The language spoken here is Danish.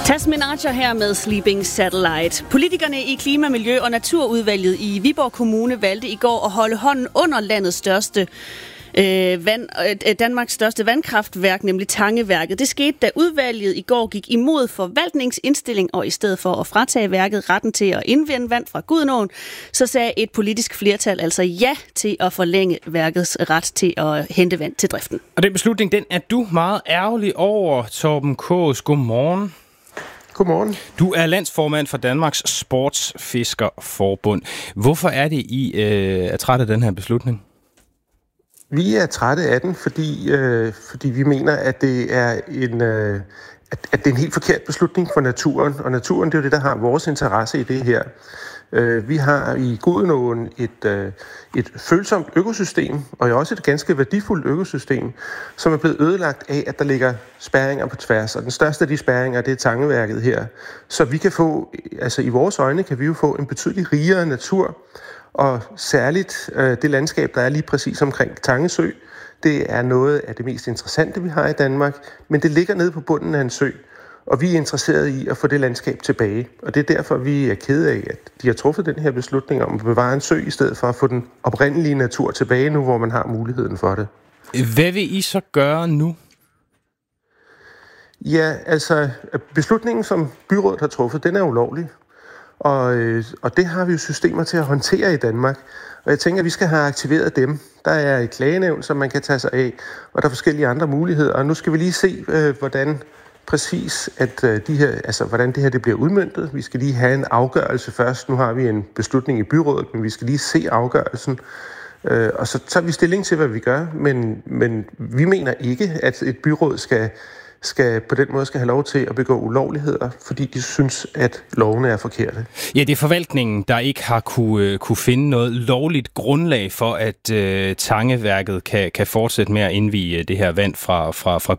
Tasmin Archer her med Sleeping Satellite. Politikerne i Klima-, Miljø- og Naturudvalget i Viborg Kommune valgte i går at holde hånden under landets største Danmarks største vandkraftværk, nemlig Tangeværket. Det skete, da udvalget i går gik imod forvaltningsindstilling, og i stedet for at fratage værket retten til at indvinde vand fra Gudenåen, så sagde et politisk flertal altså ja til at forlænge værkets ret til at hente vand til driften. Og den beslutning, den er du meget ærgerlig over, Torben Kaas. Godmorgen. Godmorgen. Du er landsformand for Danmarks Sportsfiskerforbund. Hvorfor er det, I er træt af den her beslutning? Vi er trætte af den, fordi vi mener, at det er en helt forkert beslutning for naturen. Og naturen, det er jo det, der har vores interesse i det her. Vi har i Gudenåen et følsomt økosystem, og også et ganske værdifuldt økosystem, som er blevet ødelagt af, at der ligger spærringer på tværs. Og den største af de spærringer, det er Tangeværket her. Så vi kan få, altså i vores øjne, kan vi jo få en betydeligt rigere natur, og særligt det landskab, der er lige præcis omkring Tange Sø, det er noget af det mest interessante, vi har i Danmark, men det ligger nede på bunden af en sø, og vi er interesserede i at få det landskab tilbage. Og det er derfor, vi er kede af, at de har truffet den her beslutning om at bevare en sø, i stedet for at få den oprindelige natur tilbage nu, hvor man har muligheden for det. Hvad vil I så gøre nu? Ja, altså beslutningen, som byrådet har truffet, den er ulovlig. Og det har vi jo systemer til at håndtere i Danmark. Og jeg tænker, at vi skal have aktiveret dem. Der er et klagenævn, som man kan tage sig af, og der er forskellige andre muligheder. Og nu skal vi lige se, hvordan præcis hvordan det her det bliver udmøntet. Vi skal lige have en afgørelse først. Nu har vi en beslutning i byrådet, men vi skal lige se afgørelsen. Og så tager vi stilling til, hvad vi gør. Men vi mener ikke, at et byråd skal på den måde have lov til at begå ulovligheder, fordi de synes, at lovene er forkerte. Ja, det er forvaltningen, der ikke har kunne finde noget lovligt grundlag for, at Tangeværket kan fortsætte med at indvie det her vand fra